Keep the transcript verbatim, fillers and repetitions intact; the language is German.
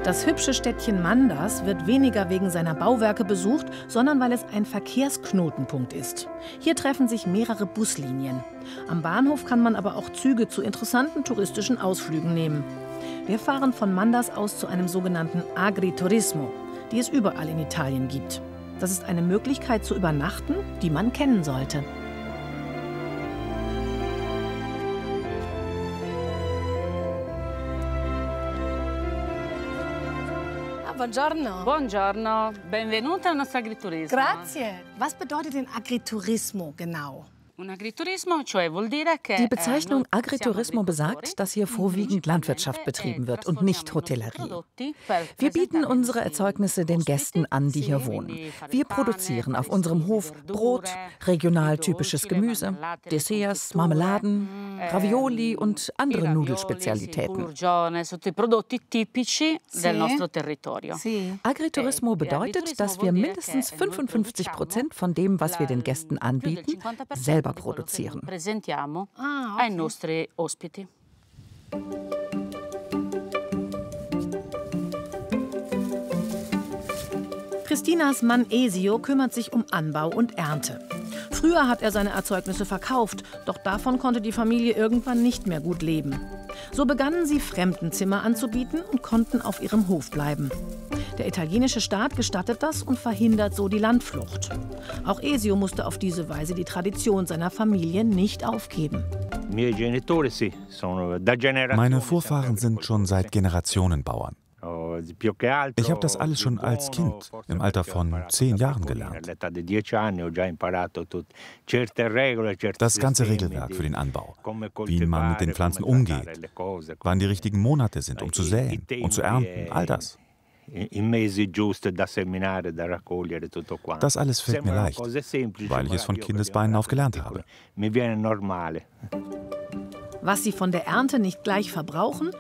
Das hübsche Städtchen Mandas wird weniger wegen seiner Bauwerke besucht, sondern weil es ein Verkehrsknotenpunkt ist. Hier treffen sich mehrere Buslinien. Am Bahnhof kann man aber auch Züge zu interessanten touristischen Ausflügen nehmen. Wir fahren von Mandas aus zu einem sogenannten Agriturismo, die es überall in Italien gibt. Das ist eine Möglichkeit zu übernachten, die man kennen sollte. Buongiorno. Buongiorno, benvenuta al nostro agriturismo. Grazie. Was bedeutet denn Agriturismo genau? Die Bezeichnung Agriturismo besagt, dass hier vorwiegend Landwirtschaft betrieben wird und nicht Hotellerie. Wir bieten unsere Erzeugnisse den Gästen an, die hier wohnen. Wir produzieren auf unserem Hof Brot, regional typisches Gemüse, Desserts, Marmeladen, Ravioli und andere Nudelspezialitäten. Agriturismo bedeutet, dass wir mindestens fünfundfünfzig Prozent von dem, was wir den Gästen anbieten, selber produzieren. Ah, okay. Christinas Mann Esio kümmert sich um Anbau und Ernte. Früher hat er seine Erzeugnisse verkauft, doch davon konnte die Familie irgendwann nicht mehr gut leben. So begannen sie, Fremdenzimmer anzubieten und konnten auf ihrem Hof bleiben. Der italienische Staat gestattet das und verhindert so die Landflucht. Auch Esio musste auf diese Weise die Tradition seiner Familie nicht aufgeben. Meine Vorfahren sind schon seit Generationen Bauern. Ich habe das alles schon als Kind, im Alter von zehn Jahren gelernt. Das ganze Regelwerk für den Anbau, wie man mit den Pflanzen umgeht, wann die richtigen Monate sind, um zu säen und zu ernten, all das. Das alles fällt mir leicht, weil ich es von Kindesbeinen auf gelernt habe. Was sie von der Ernte nicht gleich verbrauchen,